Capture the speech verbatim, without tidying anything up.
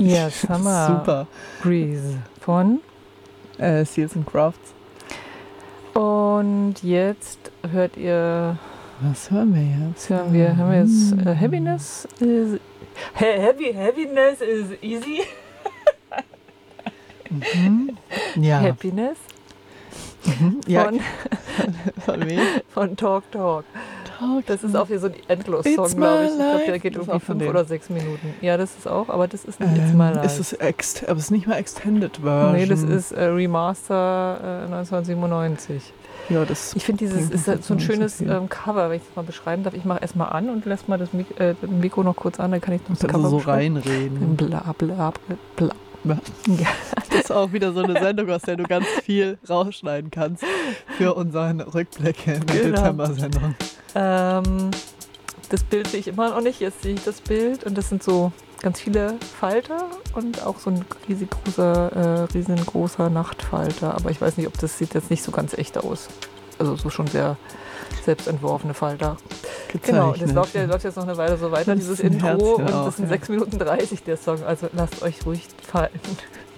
Ja, Summer Super. Breeze von Äh, Seals and Crafts. und jetzt hört ihr, Was hören wir was jetzt? hören wir, hören wir jetzt äh, Happiness is He- Heavy, Heaviness is easy. Mhm. Ja. Happiness Mhm. Ja. von, Von wem? von Talk Talk. Talk. Das ist auch hier so ein It's Endlos-Song, glaube ich. Ich my glaube, der life. geht Das ist irgendwie auch von fünf dem. oder sechs Minuten. Ja, das ist auch, aber das ist nicht It's My Ähm, Life. ist es ext aber es ist nicht mal Extended Version. Nee, das ist äh, Remaster äh, neunzehnhundertsiebenundneunzig. Ja, das Ich finde, dieses klingt ist jetzt so ein nicht so schönes viel. ähm, Cover, wenn ich das mal beschreiben darf. Ich mache erst mal an und lasse mal das Mik äh, Mikro noch kurz an, dann kann ich noch das Also Cover so beschreiben. reinreden. Bla bla bla bla. Ja. Ja. Das ist auch wieder so eine Sendung, aus der du ganz viel rausschneiden kannst für unseren Rückblick in der Genau. Dezember-Sendung. Ähm, das Bild sehe ich immer noch nicht. Jetzt sehe ich das Bild und das sind so ganz viele Falter und auch so ein riesig großer, äh, riesengroßer Nachtfalter. Aber ich weiß nicht, ob das sieht jetzt nicht so ganz echt aus. Also so schon sehr selbstentworfene Falter. Genau, das Gezeichnet. läuft, ja, läuft jetzt noch eine Weile so weiter, Das dieses ist ein Intro. Herzchen Und auch, das sind ja. sechs Minuten dreißig der Song. Also lasst euch ruhig fallen.